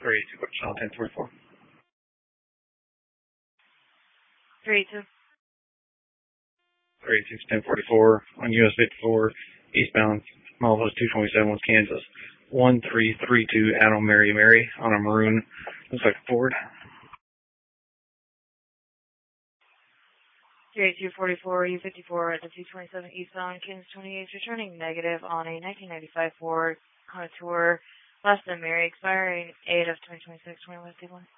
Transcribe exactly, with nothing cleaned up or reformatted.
three eight two, Channel ten forty-four. three eight two. three eight two, ten forty-four on U S fifty-four, eastbound, milepost two twenty-seven, West Kansas. one three three two, Adam Mary Mary on a maroon, looks like a Ford. three eight two forty-four, U fifty-four at the two twenty-seven eastbound, Kansas twenty-eight, returning negative on a nineteen ninety-five Ford Contour, less than Mary, expiring eight of twenty twenty-six, twenty West Cleveland.